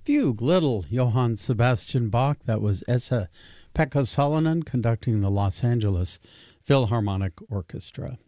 Fugue, Little, Johann Sebastian Bach. That was Esa-Pekka Salonen conducting the Los Angeles Philharmonic Orchestra.